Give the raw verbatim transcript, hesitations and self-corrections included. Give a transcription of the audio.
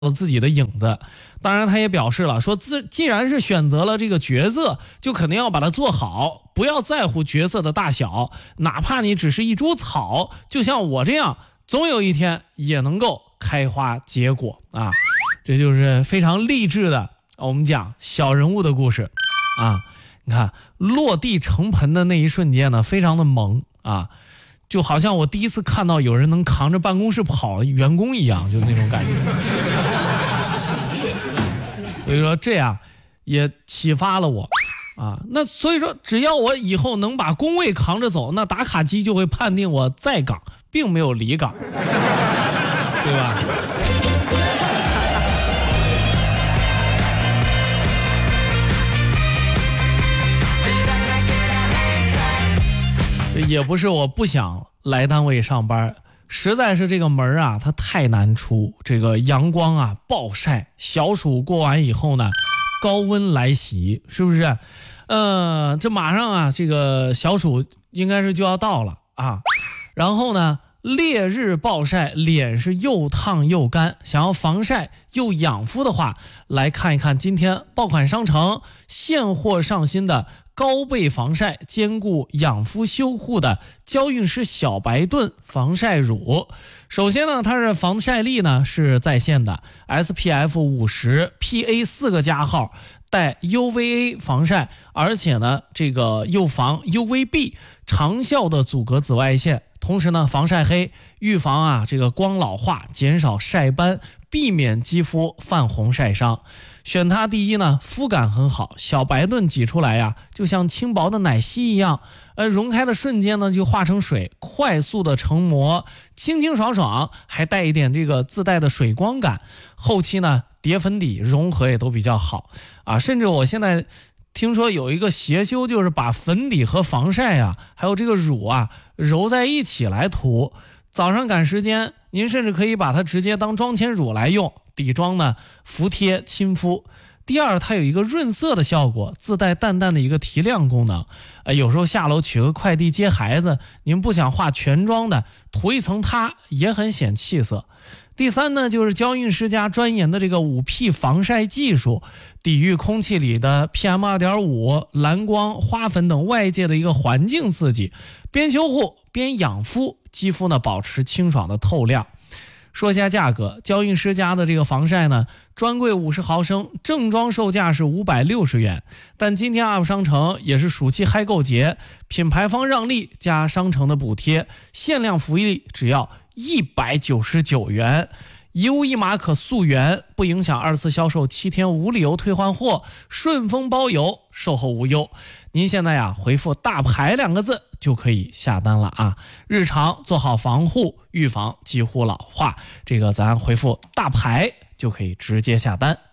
了自己的影子。当然他也表示了，说自既然是选择了这个角色，就肯定要把它做好，不要在乎角色的大小，哪怕你只是一株草，就像我这样，总有一天也能够开花结果啊。这就是非常励志的，我们讲小人物的故事啊。你看落地成盆的那一瞬间呢，非常的萌啊，就好像我第一次看到有人能扛着办公室跑的员工一样，就那种感觉。所以说这样也启发了我啊。那所以说只要我以后能把工位扛着走，那打卡机就会判定我在岗，并没有离岗，对吧？这也不是我不想来单位上班，实在是这个门啊它太难出，这个阳光啊暴晒，小暑过完以后呢高温来袭，是不是？呃这马上啊这个小暑应该是就要到了啊，然后呢烈日暴晒，脸是又烫又干，想要防晒又养肤的话，来看一看今天爆款商城现货上新的高倍防晒兼顾养肤修护的娇韵诗小白盾防晒乳。首先呢，它是防晒力呢是在线的 S P F 五十 P A 四个加号，带 U V A 防晒，而且呢这个又防 U V B， 长效的阻隔紫外线，同时呢防晒黑，预防啊这个光老化，减少晒斑，避免肌肤泛红晒伤。选它第一呢，肤感很好，小白盾挤出来呀，就像轻薄的奶昔一样，呃，溶开的瞬间呢就化成水，快速的成膜，清清爽爽，还带一点这个自带的水光感。后期呢叠粉底融合也都比较好啊，甚至我现在听说有一个邪修，就是把粉底和防晒啊，还有这个乳啊揉在一起来涂。早上赶时间，您甚至可以把它直接当妆前乳来用，底妆呢服帖亲肤。第二，它有一个润色的效果，自带淡淡的一个提亮功能。呃，有时候下楼取个快递接孩子，您不想化全妆的，涂一层它也很显气色。第三呢，就是娇韵诗家专研的这个五 P 防晒技术，抵御空气里的 P M 二点五、蓝光、花粉等外界的一个环境刺激，边修护边养肤，肌肤呢保持清爽的透亮。说一下价格，娇韵诗家的这个防晒呢，专柜五十毫升，正装售价是五百六十元，但今天 U P 商城也是暑期嗨购节，品牌方让利加商城的补贴，限量福利只要一百九十九元，一物一码可溯源，不影响二次销售，七天无理由退换货，顺丰包邮，售后无忧。您现在呀回复大牌两个字就可以下单了啊！日常做好防护，预防肌肤老化，这个咱回复大牌就可以直接下单。